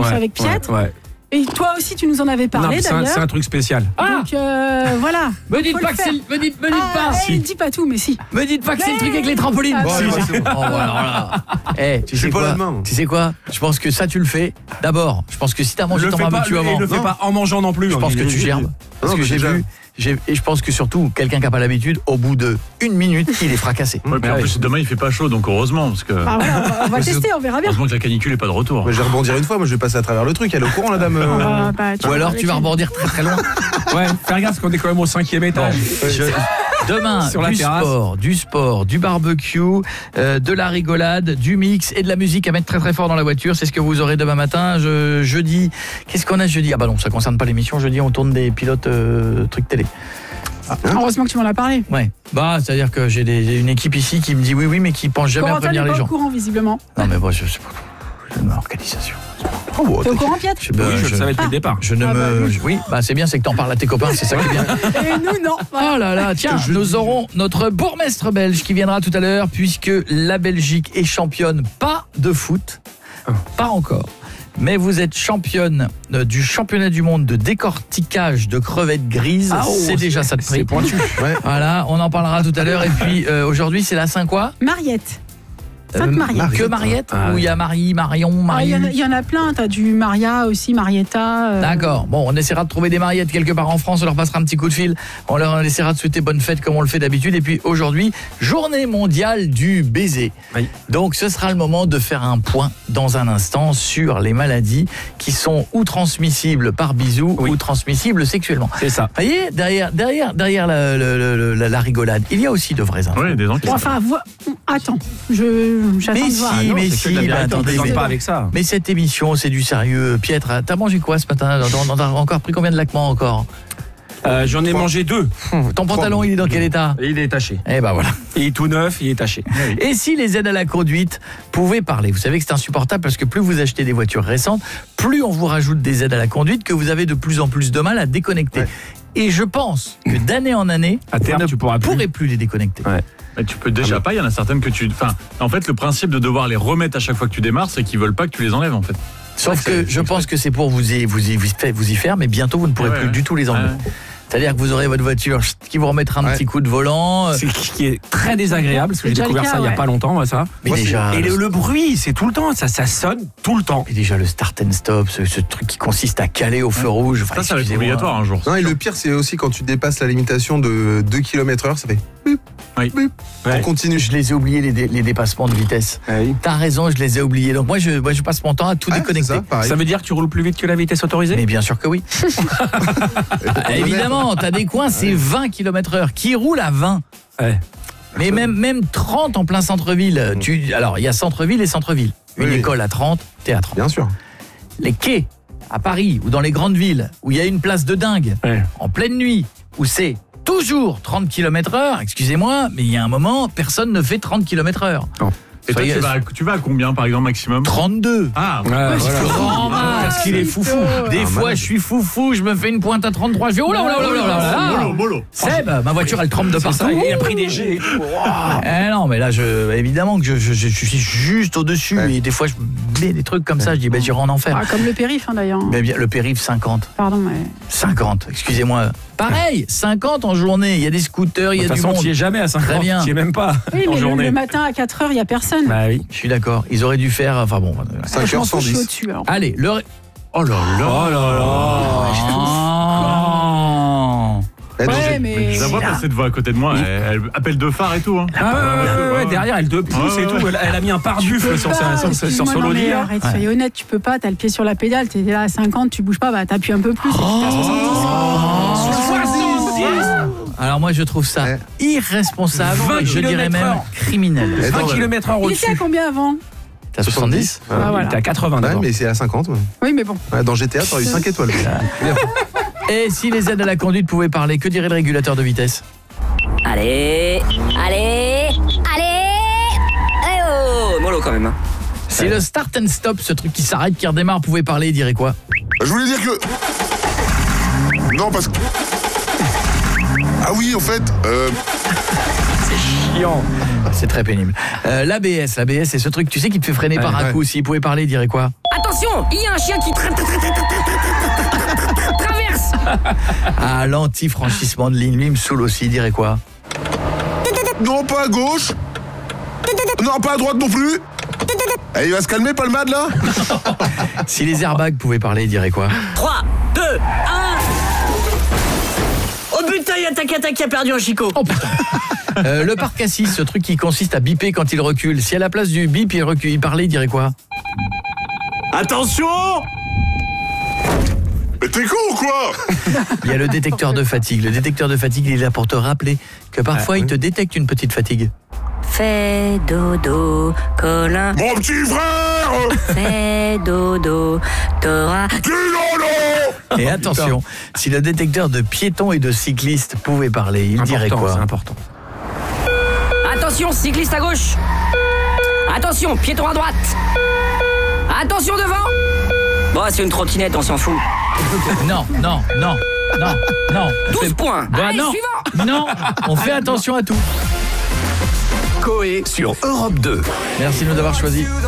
fait avec Pietre. Ouais. Et toi aussi, tu nous en avais parlé, d'ailleurs. C'est un truc spécial. Donc, voilà. Me dites pas que c'est... Me dites pas. Dis pas tout, mais si. Me dites pas que c'est le truc avec les trampolines. Tu sais quoi? Tu sais quoi? Je pense que ça tu le fais. D'abord, je pense que si t'as mangé ton barbecue avant, ne le fais pas en mangeant non plus. Je pense que tu gerbes. Parce que j'ai vu. Et je pense que surtout, quelqu'un qui n'a pas l'habitude, au bout de 1 minute, il est fracassé. Ouais, mais en plus, demain, il fait pas chaud, donc heureusement. Parce que... on va tester, on verra bien. Heureusement que la canicule n'est pas de retour. Moi, je vais rebondir une fois, moi je vais passer à travers le truc. Elle est au courant, la dame. Ou alors tu vas rebondir très très loin. Ouais, fais gaffe, parce qu'on est quand même au 5e étage. Demain, sur la terrasse. du sport, du barbecue, de la rigolade, du mix et de la musique à mettre très très fort dans la voiture. C'est ce que vous aurez demain matin. Jeudi, qu'est-ce qu'on a jeudi? Ah bah non, ça concerne pas l'émission. Jeudi, on tourne des pilotes trucs télé. Heureusement que tu m'en as parlé. Ouais. Bah, c'est-à-dire que j'ai une équipe ici qui me dit oui, mais qui pense jamais à prévenir les gens. T'es pas au courant, visiblement. Non, mais moi, je sais pas. J'ai une organisation. T'es au courant, Pietre? Oui, je le savais depuis le départ. Oui, bah c'est bien, c'est que t'en parles à tes copains, c'est ça qui est bien. Et nous, non. Oh là là, tiens, nous aurons notre bourgmestre belge qui viendra tout à l'heure, puisque la Belgique est championne, pas de foot, pas encore. Mais vous êtes championne du championnat du monde de décortiquage de crevettes grises. C'est déjà ça de prix. C'est pointu. Ouais. Voilà, on en parlera tout à l'heure. Et puis aujourd'hui, c'est la Saint quoi? Mariette. Sainte-Mariette. Que Mariette? Ou il y a Marie, Marion, Marie? Il y en a plein, t'as du Maria aussi, Marietta. D'accord, bon, on essaiera de trouver des Mariettes quelque part en France, on leur passera un petit coup de fil, on leur essaiera de souhaiter bonne fête comme on le fait d'habitude. Et puis aujourd'hui, journée mondiale du baiser. Oui. Donc ce sera le moment de faire un point dans un instant sur les maladies qui sont ou transmissibles par bisou ou transmissibles sexuellement. C'est ça. Vous voyez, derrière la rigolade, il y a aussi de vraies infos. Oui, des gens qui attends, j'attends de voir. Mais si, attendez, pas avec ça. Mais cette émission, c'est du sérieux. Pietre, t'as mangé quoi ce matin? T'as encore pris combien de laquements encore? J'en ai mangé 2. Ton pantalon, il est dans quel état? Il est taché. Eh ben voilà. Il est tout neuf, il est taché. Et si les aides à la conduite pouvaient parler? Vous savez que c'est insupportable parce que plus vous achetez des voitures récentes, plus on vous rajoute des aides à la conduite que vous avez de plus en plus de mal à déconnecter. Ouais. Et je pense que d'année en année, à terme, tu pourrais plus les déconnecter. Ouais. Mais tu peux déjà pas, il y en a certaines que tu... Enfin, en fait, le principe de devoir les remettre à chaque fois que tu démarres, c'est qu'ils veulent pas que tu les enlèves, en fait. Sauf que je pense que c'est pour vous y faire, mais bientôt vous ne pourrez plus du tout les enlever. C'est-à-dire que vous aurez votre voiture qui vous remettra un petit coup de volant. C'est qui est très désagréable, parce que j'ai découvert ça il n'y a pas longtemps, ça. Mais déjà, et le bruit, c'est tout le temps, ça sonne tout le temps. Et déjà le start and stop, ce truc qui consiste à caler au feu rouge. Ça va être obligatoire un jour. Non, et le pire, c'est aussi quand tu dépasses la limitation de 2 km/h, ça fait... Oui. On continue. Je les ai oubliés, les dépassements de vitesse. T'as raison, je les ai oubliés. Donc moi, je passe mon temps à tout déconnecter. Ça veut dire que tu roules plus vite que la vitesse autorisée? Mais bien sûr que oui. Évidemment, t'as des coins, c'est 20 km/h. Qui roule à 20? Mais même 30 en plein centre-ville. Alors, il y a centre-ville et centre-ville. Une école à 30, t'es à 30. Bien sûr. Les quais, à Paris, ou dans les grandes villes, où il y a une place de dingue, en pleine nuit, où c'est toujours 30 km/h, excusez-moi, mais il y a un moment, personne ne fait 30 km/h. Et toi, tu vas à combien, par exemple, maximum? 32. Ah, parce qu'il est foufou. Des fois, je suis foufou, je me fais une pointe à 33, je fais oh là. Seb, ma voiture, elle trempe de partout. Il a pris des jets. Non, mais là, évidemment que je suis juste au-dessus. Et des fois, je mets des trucs comme ça, je dis, j'irai en enfer. Comme le périph', d'ailleurs. Mais bien, le périph', 50. Pardon, mais... 50, excusez-moi. Pareil, 50 en journée, il y a des scooters, il y a du monde. Tu n'y es jamais à 50, tu n'y es même pas en journée. Le matin à 4h, il n'y a personne. Bah oui, je suis d'accord. Ils auraient dû faire, enfin bon. 5h110. Allez, le... Oh là là. Mais je la vois passer de voix à côté de moi, elle appelle de phare et tout. Derrière, elle te pousse et tout. Elle a mis un pare-buffle sur son Audi. Arrête, soyez honnête, tu peux pas, t'as le pied sur la pédale, t'es là à 50, tu bouges pas, t'appuies un peu plus. Alors moi je trouve ça irresponsable, je dirais même criminel. 20 km/h au-dessus. Il était à combien avant? T'as 70 Il était à 80 d'abord. Mais c'est à 50. Oui, mais bon. Dans GTA, t'aurais eu 5 étoiles. Et si les aides à la conduite pouvaient parler, que dirait le régulateur de vitesse? Allez mollo quand même. Si le start and stop, ce truc qui s'arrête, qui redémarre, pouvait parler, il dirait quoi? Je voulais dire que... Non, parce que... Ah oui, en fait... C'est chiant. C'est très pénible. L'ABS, c'est ce truc, tu sais, qui te fait freiner par un coup. S'il pouvait parler, il dirait quoi? Attention, il y a un chien qui traverse. Ah, l'anti-franchissement de ligne, lui, il me saoule aussi, il dirait quoi? Non, pas à gauche. Non, pas à droite non plus. Eh, il va se calmer, Palmade, là? Si les airbags pouvaient parler, il dirait quoi? 3, 2, 1. Oh putain, il y a Takata qui a perdu un chicot. Oh putain. Le parc assis, ce truc qui consiste à biper quand il recule. Si à la place du bip, il recule, il parlait, il dirait quoi? Attention! Mais t'es con ou quoi? Il y a le détecteur de fatigue. Le détecteur de fatigue, il est là pour te rappeler que parfois, il te détecte une petite fatigue. Fais dodo, Colin. Mon petit frère! Fais dodo, t'auras... Dis non, non! Et attention, si le détecteur de piétons et de cyclistes pouvait parler, il dirait quoi? C'est important. Attention, cycliste à gauche. Attention, piéton à droite. Attention devant. Bon, c'est une trottinette, on s'en fout. Non. 12 points. Bah Allez, non. suivant. Non, on fait attention à tout. Coé sur Europe 2. Merci de nous avoir choisis.